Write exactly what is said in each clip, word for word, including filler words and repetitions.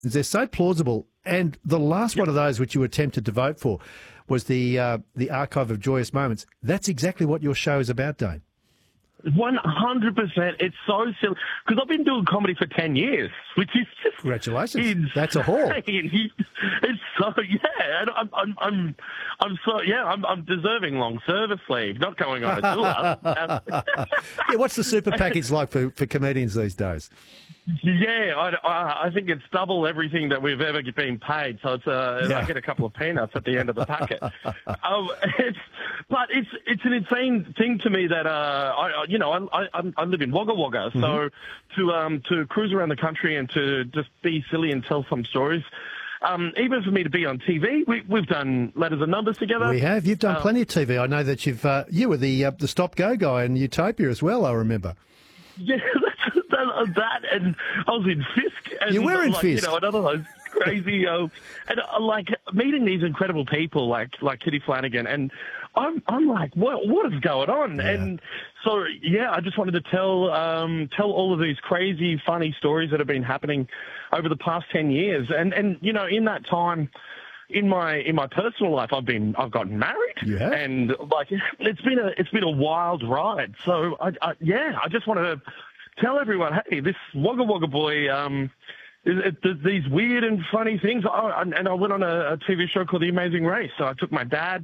is they're so plausible. And the last yep. one of those which you attempted to vote for was the uh, the Archive of Joyous Moments. That's exactly what your show is about, Dane. One hundred percent. It's so silly because I've been doing comedy for ten years, which is just congratulations. Insane. That's a haul. It's so yeah. I'm I'm I'm I'm so yeah. I'm I'm deserving long service leave, not going on a tour. Yeah, what's the super package like for, for comedians these days? Yeah, I, I, I think it's double everything that we've ever been paid. So it's uh, yeah. I get a couple of peanuts at the end of the packet. um, it's, but it's it's an insane thing to me that uh, I you know I I, I live in Wagga Wagga, mm-hmm. so to um to cruise around the country and to just be silly and tell some stories. Um, even for me to be on T V, we, we've done Letters and Numbers together. We have. You've done um, plenty of T V. I know that you've uh, you were the uh, the Stop Go guy in Utopia as well. I remember. Yeah, that's, that, that, and I was in Fisk. And, you were in like, Fisk. You know, another those crazy, uh, and uh, like meeting these incredible people like like Kitty Flanagan, and I'm I'm like, what what is going on? Yeah. And so yeah, I just wanted to tell um, tell all of these crazy, funny stories that have been happening over the past ten years, and and you know, in that time. In my in my personal life, I've been I've gotten married, yeah. and like it's been a it's been a wild ride. So I, I yeah, I just want to tell everyone, hey, this Wagga Wagga boy, um, it, it, these weird and funny things. I, and I went on a, a T V show called The Amazing Race. So I took my dad,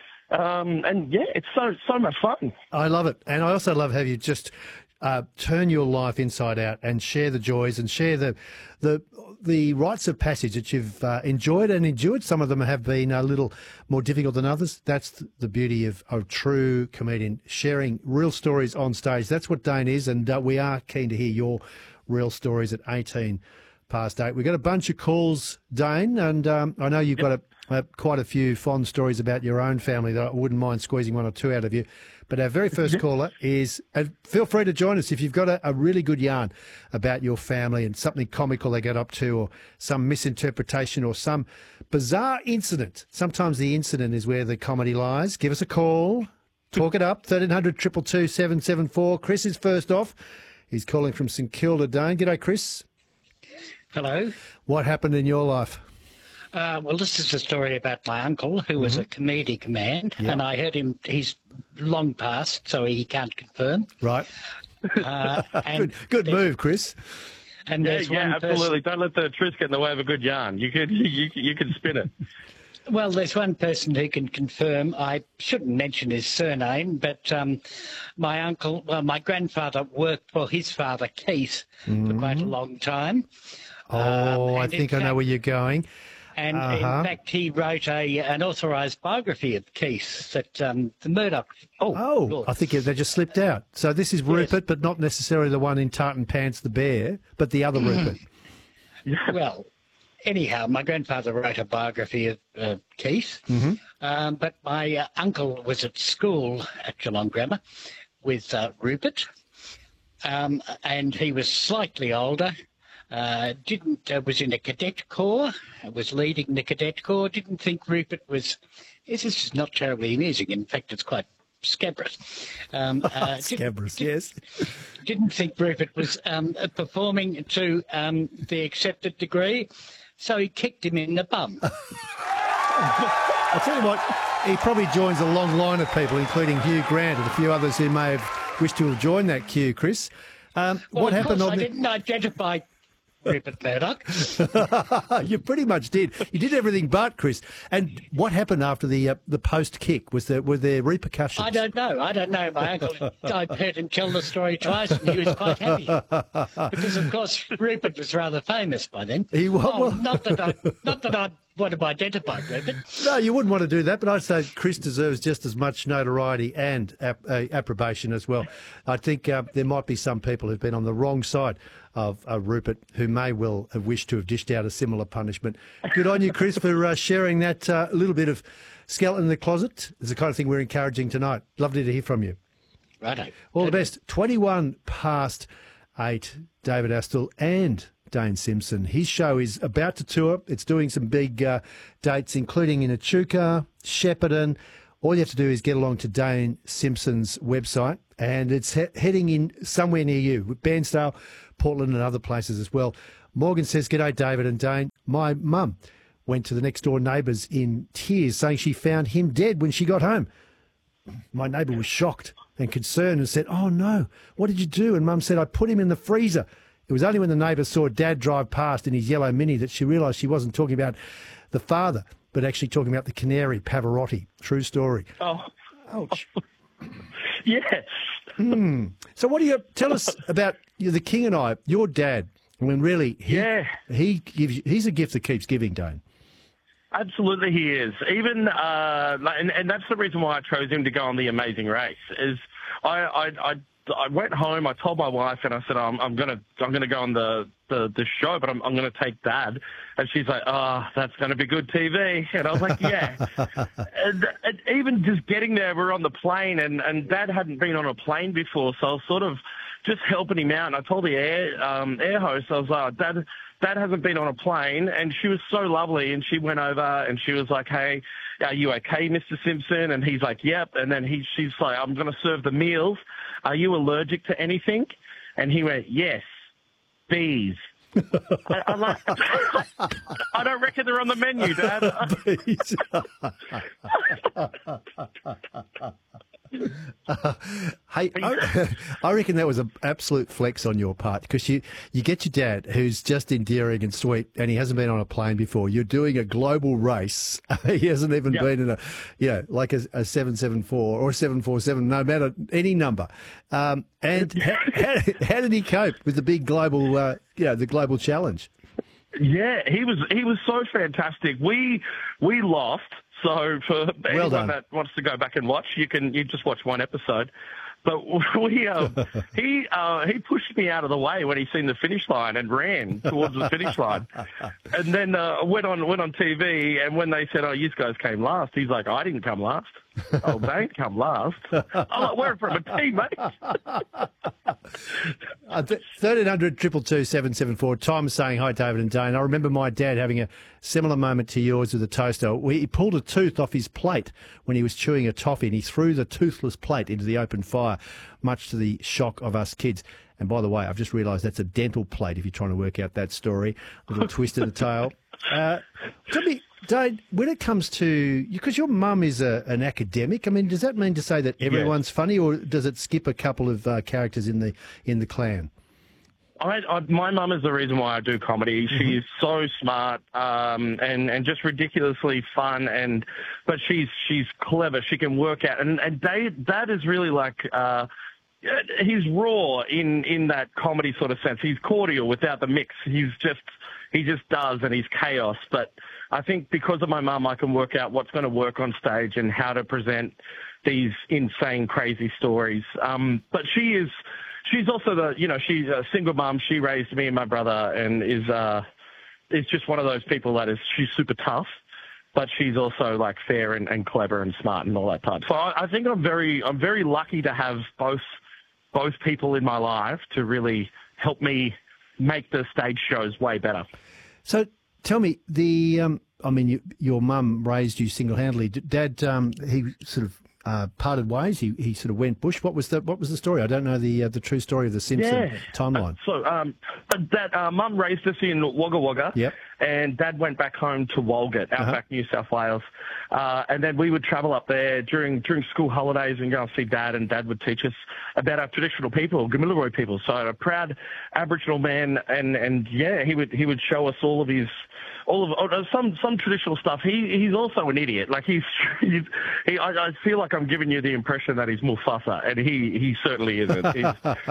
um, and yeah, it's so so much fun. I love it, and I also love how you just. Uh, turn your life inside out and share the joys and share the the the rites of passage that you've uh, enjoyed and endured. Some of them have been a little more difficult than others. That's the beauty of a true comedian, sharing real stories on stage. That's what Dane is, and uh, we are keen to hear your real stories at eighteen past eight. We've got a bunch of calls, Dane, and um, I know you've got a, a, quite a few fond stories about your own family that I wouldn't mind squeezing one or two out of you. But our very first caller is, uh, feel free to join us if you've got a, a really good yarn about your family and something comical they get up to, or some misinterpretation or some bizarre incident. Sometimes the incident is where the comedy lies. Give us a call. Talk it up. thirteen hundred, two two two, seven seven four. Chris is first off. He's calling from St Kilda, Dane. G'day, Chris. Hello. What happened in your life? Uh, well, this is a story about my uncle, who was mm-hmm. a comedic man, yep. and I heard him, he's long past, so he can't confirm. Right. Uh, and good good move, Chris. And yeah, there's yeah, one absolutely. Person... Don't let the truth get in the way of a good yarn. You could, you, you can spin it. Well, there's one person who can confirm. I shouldn't mention his surname, but um, my uncle, well, my grandfather worked for his father, Keith, mm-hmm. for quite a long time. Oh, um, I think I know fact, where you're going. And uh-huh. in fact, he wrote a an authorised biography of Keith that um, the Murdoch. Oh, oh Lord. I think they just slipped out. So this is Rupert, yes. but not necessarily the one in Tartan Pants the Bear, but the other Rupert. Well, anyhow, my grandfather wrote a biography of uh, Keith, mm-hmm. um, but my uh, uncle was at school at Geelong Grammar with uh, Rupert, um, and he was slightly older. Uh, didn't uh, was in a cadet corps, was leading the cadet corps, didn't think Rupert was, this is not terribly amusing, in fact it's quite scabrous. Um, uh, scabrous, didn't, yes. Didn't think Rupert was um, performing to um, the accepted degree, so he kicked him in the bum. I'll tell you what, he probably joins a long line of people, including Hugh Grant and a few others who may have wished to have joined that queue, Chris. Um, well, what of happened course, on I the... didn't identify Rupert Murdoch. You pretty much did. You did everything but, Chris. And what happened after the uh, the post kick? Was there were there repercussions? I don't know. I don't know. My uncle, I heard him tell the story twice, and he was quite happy because, of course, Rupert was rather famous by then. He was. Oh, not that I, not that I want to identify Rupert. No, you wouldn't want to do that, but I'd say Chris deserves just as much notoriety and ap- uh, approbation as well. I think uh, there might be some people who've been on the wrong side of uh, Rupert who may well have wished to have dished out a similar punishment. Good on you, Chris, for uh, sharing that uh, little bit of skeleton in the closet. It's the kind of thing we're encouraging tonight. Lovely to hear from you. Righto. All the best. twenty-one past eight, David Astle and Dane Simpson. His show is about to tour. It's doing some big uh, dates, including in Echuca, Shepparton. All you have to do is get along to Dane Simpson's website, and it's he- heading in somewhere near you, Bairnsdale, Portland and other places as well. Morgan says, "G'day, David and Dane. My mum went to the next door neighbours in tears, saying she found him dead when she got home. My neighbour was shocked and concerned and said, 'Oh no, what did you do?' And Mum said, 'I put him in the freezer.' It was only when the neighbour saw Dad drive past in his yellow Mini that she realised she wasn't talking about the father, but actually talking about the canary, Pavarotti. True story." Oh, Ouch. yes. Hmm. So what do you tell us about you, the King and I, your dad? I mean, really, he, Yeah. he gives you, he's a gift that keeps giving, Dane. Absolutely, he is. Even uh, like- and, and that's the reason why I chose him to go on The Amazing Race. Is I I, I, I went home. I told my wife, and I said, I'm, I'm gonna I'm gonna go on the, the, the show, but I'm I'm gonna take Dad. And she's like, "Oh, that's gonna be good T V." And I was like, "Yeah." and, and even just getting there, we're on the plane, and, and Dad hadn't been on a plane before, so I was sort of just helping him out. And I told the air um, air host, I was like, "Dad." Dad hasn't been on a plane," and she was so lovely, and she went over and she was like, "Hey, are you okay, Mister Simpson?" And he's like, "Yep." And then he, she's like, "I'm going to serve the meals. Are you allergic to anything?" And he went, "Yes, bees." I, I'm like, "I don't reckon they're on the menu, Dad." Uh, hey, I, I reckon that was an absolute flex on your part, because you, you get your dad, who's just endearing and sweet, and he hasn't been on a plane before. You're doing a global race. He hasn't even Yep. been in a, you know, like a, a seven seven four or a seven four seven, no matter any number. Um, and how, how, how did he cope with the big global, uh, you know, the global challenge? Yeah, he was he was so fantastic. We we lost. So for anyone done. that wants to go back and watch, you can you just watch one episode. But we um, he uh, he pushed me out of the way when he seen the finish line and ran towards the finish line, and then uh, went on went on T V. And when they said, "Oh, you guys came last," he's like, "I didn't come last. Oh, they didn't come last. I'm like, we're from a team, mate." Uh, thirteen hundred, two two two, seven seven four. Tom saying, "Hi, David and Dane. I remember my dad having a similar moment to yours with a toaster. He pulled a tooth off his plate when he was chewing a toffee, and he threw the toothless plate into the open fire, much to the shock of us kids." And by the way, I've just realised that's a dental plate if you're trying to work out that story. A little twist of the tail. Uh, tell me, Dane, when it comes to, because your mum is a, an academic, I mean, does that mean to say that everyone's funny, or does it skip a couple of uh, characters in the in the clan? I, I, my mum is the reason why I do comedy. She's so smart um, and and just ridiculously fun, and but she's she's clever. She can work out, and and Dad, Dad is really like. Uh, He's raw in, in that comedy sort of sense. He's cordial without the mix. He's just he just does, and he's chaos. But I think because of my mum, I can work out what's going to work on stage and how to present these insane, crazy stories. Um, but she is she's also the you know she's a single mum. She raised me and my brother, and is uh is just one of those people that is she's super tough. But she's also like fair and, and clever and smart and all that type. So I, I think I'm very I'm very lucky to have both both people in my life to really help me make the stage shows way better. So tell me, the um, I mean, you, your mum raised you single-handedly. D- Dad, um, he sort of uh, parted ways. He he sort of went bush. What was the what was the story? I don't know the uh, the true story of the Simpson Yeah. timeline. Uh, so um, that uh, mum raised us in Wagga Wagga, Yep. and Dad went back home to Walgett, outback New South Wales, uh, and then we would travel up there during during school holidays and go and see Dad, and Dad would teach us about our traditional people, Gamilaroi people. So a proud Aboriginal man, and, and yeah, he would he would show us all of his all of uh, some some traditional stuff. He he's also an idiot. Like he's, he's he I, I feel like I'm giving you the impression that he's Mufasa, and he he certainly isn't. He's,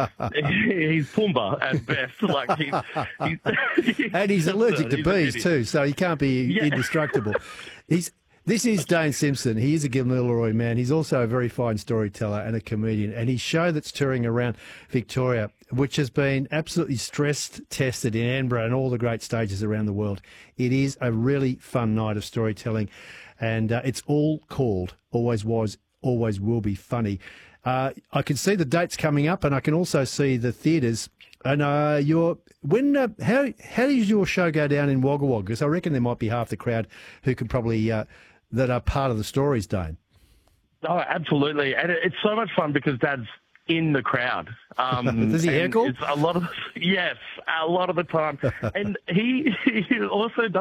he's Pumbaa at best. Like he's, he's And he's allergic to he's an bees idiot. too, so he can't be Yeah. indestructible. He's This is Dane Simpson. He is a Gamilaroi man. He's also a very fine storyteller and a comedian. And his show that's touring around Victoria, which has been absolutely stress tested in Edinburgh and all the great stages around the world, it is a really fun night of storytelling. And uh, it's all called Always Was, Always Will Be Funny. Uh, I can see the dates coming up, and I can also see the theatres. And uh, your when uh, how how does your show go down in Wagga Wagga? Because I reckon there might be half the crowd who can probably uh, that are part of the stories, Dane. Oh, absolutely. And it, it's so much fun because Dad's in the crowd. Um, Does he and heckle? It's a lot of yes, a lot of the time, and he he also does